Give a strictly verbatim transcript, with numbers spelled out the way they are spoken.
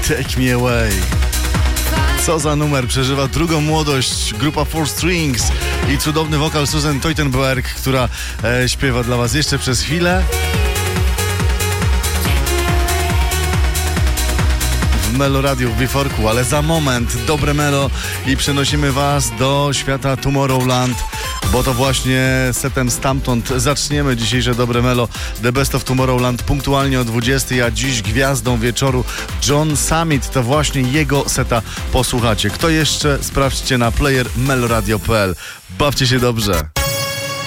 Take Me Away. Co za numer, przeżywa drugą młodość grupa Four Strings i cudowny wokal Susan Teutenberg, która e, śpiewa dla was jeszcze przez chwilę. W Melo Radio w Wiforku, ale za moment dobre Melo i przenosimy was do świata Tomorrowland, bo to właśnie setem stamtąd zaczniemy dzisiejsze dobre Melo. The Best of Tomorrowland punktualnie o dwudziestej, a dziś gwiazdą wieczoru John Summit. To właśnie jego seta posłuchacie. Kto jeszcze? Sprawdźcie na player meloradio kropka p l. Bawcie się dobrze.